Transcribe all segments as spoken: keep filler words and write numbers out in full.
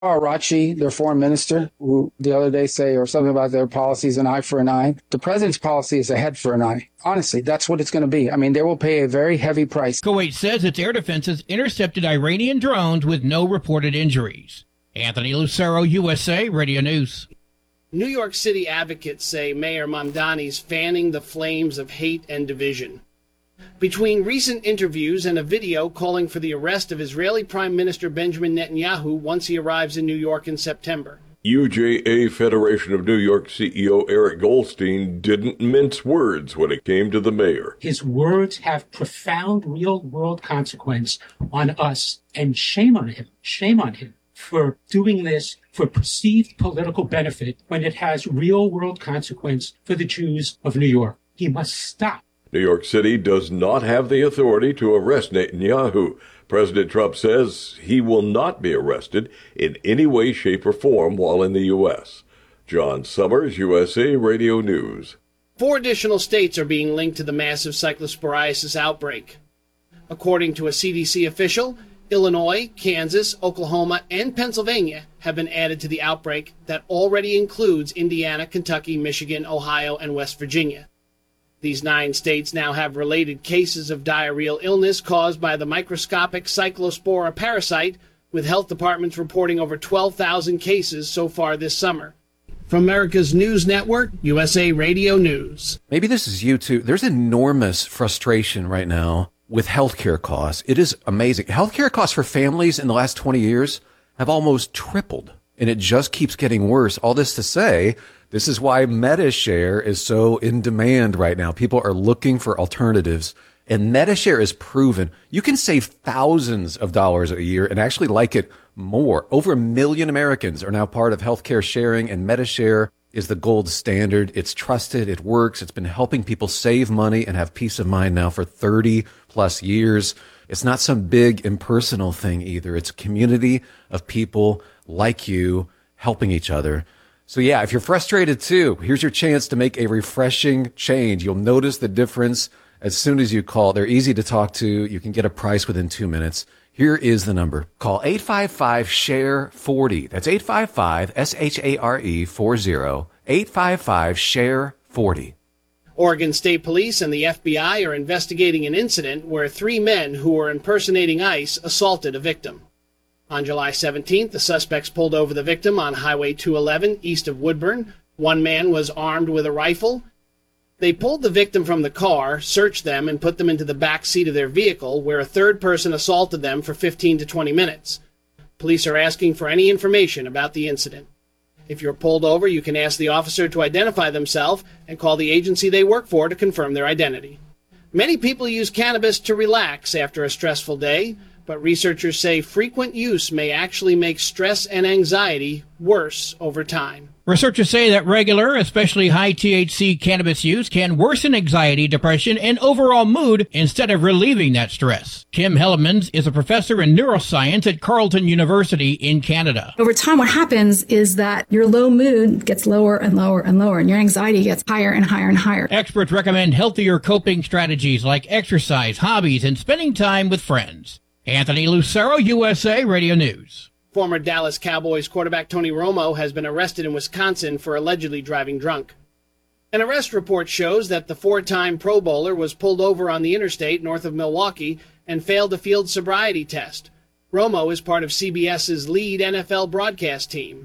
Arachi, their foreign minister, who the other day say or something about their policy is an eye for an eye. The president's policy is a head for an eye. Honestly, that's what it's going to be. I mean, they will pay a very heavy price. Kuwait says its air defenses intercepted Iranian drones with no reported injuries. Anthony Lucero, U S A Radio News. New York City advocates say Mayor Mamdani's fanning the flames of hate and division. Between recent interviews and a video calling for the arrest of Israeli Prime Minister Benjamin Netanyahu once he arrives in New York in September. U J A Federation of New York C E O Eric Goldstein didn't mince words when it came to the mayor. His words have profound real-world consequence on us, and shame on him, shame on him for doing this for perceived political benefit when it has real-world consequence for the Jews of New York. He must stop. New York City does not have the authority to arrest Netanyahu. President Trump says he will not be arrested in any way, shape, or form while in the U S. John Summers, U S A Radio News. Four additional states are being linked to the massive cyclosporiasis outbreak. According to a C D C official, Illinois, Kansas, Oklahoma, and Pennsylvania have been added to the outbreak that already includes Indiana, Kentucky, Michigan, Ohio, and West Virginia. These nine states now have related cases of diarrheal illness caused by the microscopic Cyclospora parasite, with health departments reporting over twelve thousand cases so far this summer. From America's News Network, U S A Radio News. Maybe this is you too. There's enormous frustration right now with healthcare costs. It is amazing. Healthcare costs for families in the last twenty years have almost tripled, and it just keeps getting worse. All this to say, this is why Medi-Share is so in demand right now. People are looking for alternatives, and Medi-Share is proven. You can save thousands of dollars a year and actually like it more. Over a million Americans are now part of healthcare sharing, and Medi-Share is the gold standard. It's trusted. It works. It's been helping people save money and have peace of mind now for thirty plus years. It's not some big impersonal thing either. It's a community of people like you helping each other. So yeah, if you're frustrated too, here's your chance to make a refreshing change. You'll notice the difference as soon as you call. They're easy to talk to. You can get a price within two minutes. Here is the number. Call eight five five, S H A R E, forty. That's eight five five, S H A R E, forty. eight five five, S H A R E, forty. Oregon State Police and the F B I are investigating an incident where three men who were impersonating ICE assaulted a victim. On July seventeenth, the suspects pulled over the victim on Highway two eleven east of Woodburn. One man was armed with a rifle. They pulled the victim from the car, searched them, and put them into the back seat of their vehicle, where a third person assaulted them for fifteen to twenty minutes. Police are asking for any information about the incident. If you're pulled over, you can ask the officer to identify themselves and call the agency they work for to confirm their identity. Many people use cannabis to relax after a stressful day, but researchers say frequent use may actually make stress and anxiety worse over time. Researchers say that regular, especially high T H C cannabis use can worsen anxiety, depression, and overall mood instead of relieving that stress. Kim Hellemans is a professor in neuroscience at Carleton University in Canada. Over time, what happens is that your low mood gets lower and lower and lower, and your anxiety gets higher and higher and higher. Experts recommend healthier coping strategies like exercise, hobbies, and spending time with friends. Anthony Lucero, U S A Radio News. Former Dallas Cowboys quarterback Tony Romo has been arrested in Wisconsin for allegedly driving drunk. An arrest report shows that the four-time Pro Bowler was pulled over on the interstate north of Milwaukee and failed a field sobriety test. Romo is part of C B S's lead N F L broadcast team.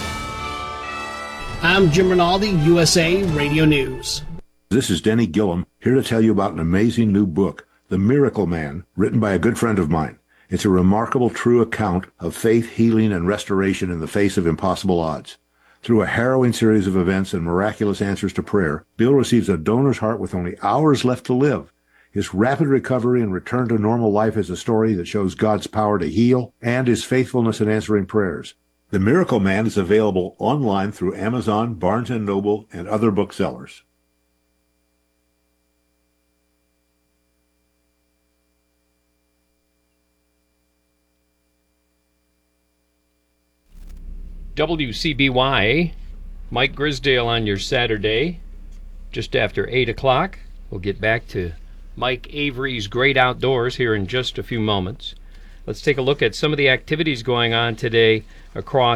I'm Jim Rinaldi, U S A Radio News. This is Denny Gillum, here to tell you about an amazing new book, The Miracle Man, written by a good friend of mine. It's a remarkable, true account of faith, healing, and restoration in the face of impossible odds. Through a harrowing series of events and miraculous answers to prayer, Bill receives a donor's heart with only hours left to live. His rapid recovery and return to normal life is a story that shows God's power to heal and his faithfulness in answering prayers. The Miracle Man is available online through Amazon, Barnes and Noble, and other booksellers. W C B Y, Mike Grisdale on your Saturday, just after eight o'clock. We'll get back to Mike Avery's Great Outdoors here in just a few moments. Let's take a look at some of the activities going on today across